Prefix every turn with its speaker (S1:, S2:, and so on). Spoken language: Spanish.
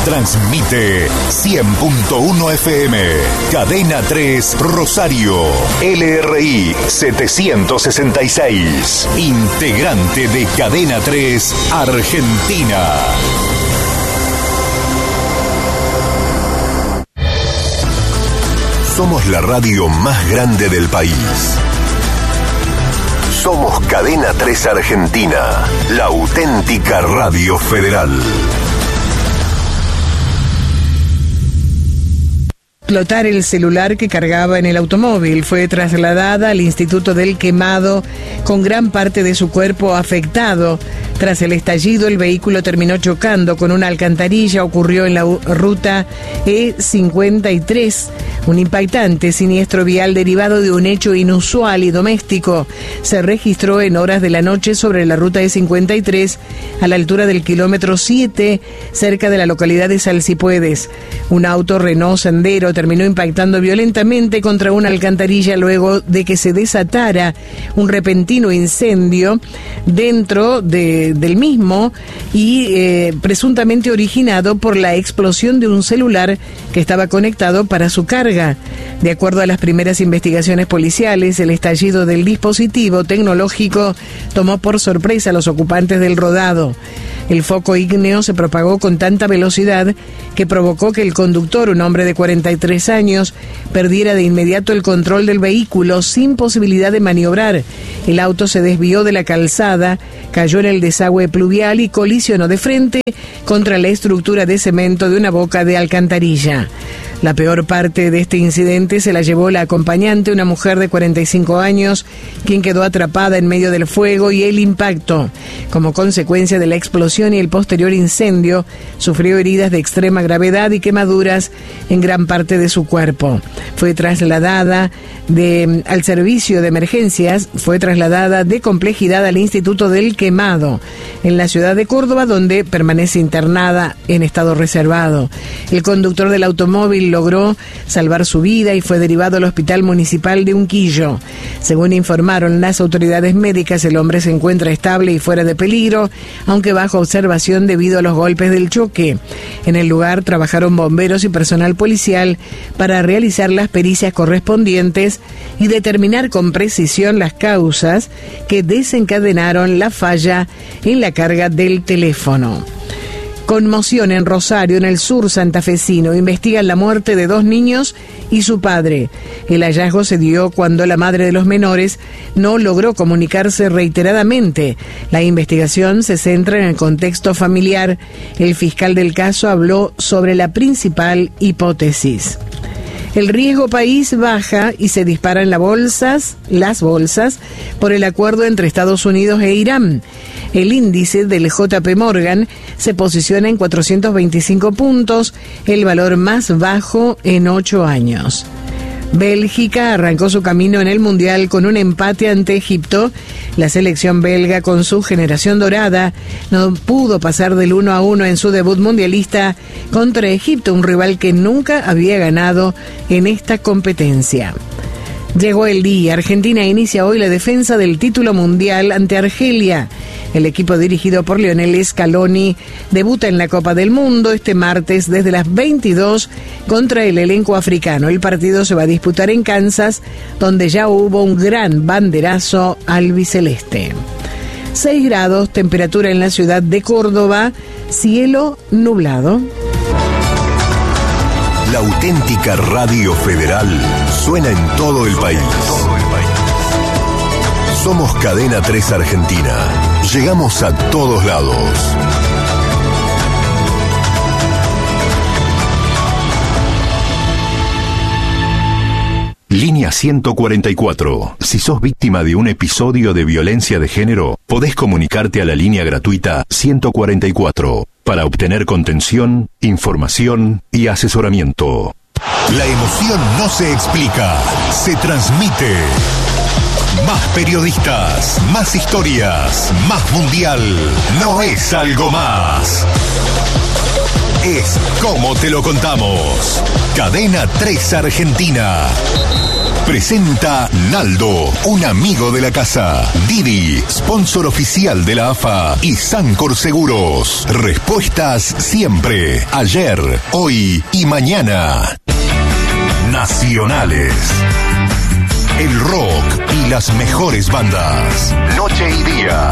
S1: Transmite 100.1 FM. Cadena 3 Rosario. LRI 766. Integrante de Cadena 3 Argentina. Somos la radio más grande del país. Somos Cadena 3 Argentina, la auténtica radio federal.
S2: Explotar el celular que cargaba en el automóvil. Fue trasladada al Instituto del Quemado con gran parte de su cuerpo afectado. Tras el estallido, el vehículo terminó chocando con una alcantarilla. Ocurrió en la ruta E53. Un impactante siniestro vial derivado de un hecho inusual y doméstico se registró en horas de la noche sobre la ruta E53 a la altura del kilómetro 7, cerca de la localidad de Salsipuedes. Un auto Renault Sandero terminó impactando violentamente contra una alcantarilla luego de que se desatara un repentino incendio dentro del mismo y presuntamente originado por la explosión de un celular que estaba conectado para su carga. De acuerdo a las primeras investigaciones policiales, el estallido del dispositivo tecnológico tomó por sorpresa a los ocupantes del rodado. El foco ígneo se propagó con tanta velocidad que provocó que el conductor, un hombre de 43 años, perdiera de inmediato el control del vehículo sin posibilidad de maniobrar. El auto se desvió de la calzada, cayó en el desagüe pluvial y colisionó de frente contra la estructura de cemento de una boca de alcantarilla. La peor parte de este incidente se la llevó la acompañante, una mujer de 45 años, quien quedó atrapada en medio del fuego y el impacto. Como consecuencia de la explosión y el posterior incendio, sufrió heridas de extrema gravedad y quemaduras en gran parte de su cuerpo. Fue trasladada al servicio de emergencias, fue trasladada de complejidad al Instituto del Quemado, en la ciudad de Córdoba, donde permanece internada en estado reservado. El conductor del automóvil logró salvar su vida y fue derivado al Hospital Municipal de Unquillo. Según informaron las autoridades médicas, el hombre se encuentra estable y fuera de peligro, aunque bajo observación debido a los golpes del choque. En el lugar trabajaron bomberos y personal policial para realizar las pericias correspondientes y determinar con precisión las causas que desencadenaron la falla en la carga del teléfono. Conmoción en Rosario, en el sur santafesino. Investigan la muerte de 2 niños y su padre. El hallazgo se dio cuando la madre de los menores no logró comunicarse reiteradamente. La investigación se centra en el contexto familiar. El fiscal del caso habló sobre la principal hipótesis. El riesgo país baja y se disparan las bolsas por el acuerdo entre Estados Unidos e Irán. El índice del JP Morgan se posiciona en 425 puntos, el valor más bajo en 8 años. Bélgica arrancó su camino en el Mundial con un empate ante Egipto. La selección belga, con su generación dorada, no pudo pasar del 1-1 en su debut mundialista contra Egipto, un rival que nunca había ganado en esta competencia. Llegó el día. Argentina inicia hoy la defensa del título mundial ante Argelia. El equipo dirigido por Lionel Scaloni debuta en la Copa del Mundo este martes desde las 22 contra el elenco africano. El partido se va a disputar en Kansas, donde ya hubo un gran banderazo albiceleste. 6 grados, temperatura en la ciudad de Córdoba, cielo nublado.
S1: La auténtica radio federal suena en todo el país. Somos Cadena 3 Argentina. Llegamos a todos lados. Línea 144. Si sos víctima de un episodio de violencia de género, podés comunicarte a la línea gratuita 144 para obtener contención, información y asesoramiento. La emoción no se explica, se transmite. Más periodistas, más historias, más mundial. No es algo más. Es como te lo contamos. Cadena 3 Argentina. Presenta Naldo, un amigo de la casa. Didi, sponsor oficial de la AFA y Sancor Seguros. Respuestas siempre, ayer, hoy y mañana. Nacionales. El rock y las mejores bandas. Noche y día.